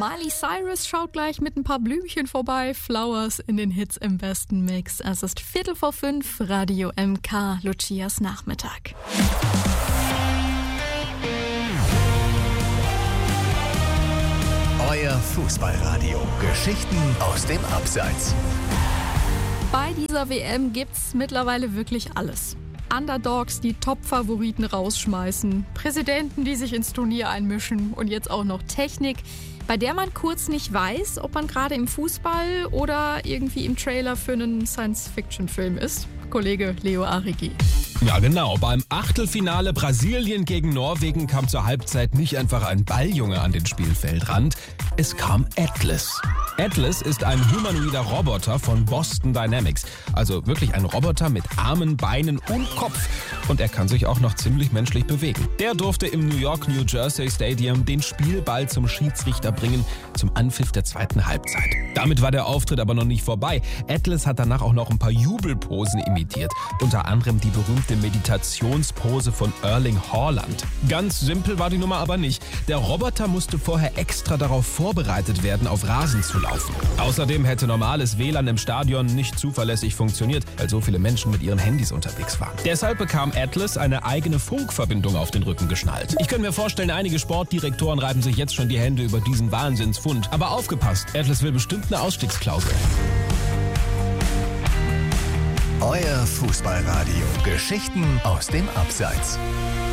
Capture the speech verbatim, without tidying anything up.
Miley Cyrus schaut gleich mit ein paar Blümchen vorbei. Flowers in den Hits im besten Mix. Es ist Viertel vor fünf, Radio M K, Lucias Nachmittag. Euer Fußballradio. Geschichten aus dem Abseits. Bei dieser W M gibt's mittlerweile wirklich alles. Underdogs, die Top-Favoriten rausschmeißen, Präsidenten, die sich ins Turnier einmischen und jetzt auch noch Technik, bei der man kurz nicht weiß, ob man gerade im Fußball oder irgendwie im Trailer für einen Science-Fiction-Film ist. Kollege Leo Arrighi. Ja genau, beim Achtelfinale Brasilien gegen Norwegen kam zur Halbzeit nicht einfach ein Balljunge an den Spielfeldrand, es kam Atlas. Atlas ist ein humanoider Roboter von Boston Dynamics, also wirklich ein Roboter mit Armen, Beinen und Kopf. Und er kann sich auch noch ziemlich menschlich bewegen. Der durfte im New York New Jersey Stadium den Spielball zum Schiedsrichter bringen, zum Anpfiff der zweiten Halbzeit. Damit war der Auftritt aber noch nicht vorbei. Atlas hat danach auch noch ein paar Jubelposen imitiert, unter anderem die berühmte Meditationspose von Erling Haaland. Ganz simpel war die Nummer aber nicht. Der Roboter musste vorher extra darauf vorbereitet werden, auf Rasen zu laufen. Außerdem hätte normales W L A N im Stadion nicht zuverlässig funktioniert, weil so viele Menschen mit ihren Handys unterwegs waren. Deshalb bekam Atlas eine eigene Funkverbindung auf den Rücken geschnallt. Ich könnte mir vorstellen, einige Sportdirektoren reiben sich jetzt schon die Hände über diesen Wahnsinnsfund. Aber aufgepasst, Atlas will bestimmt eine Ausstiegsklausel. Euer Fußballradio. Geschichten aus dem Abseits.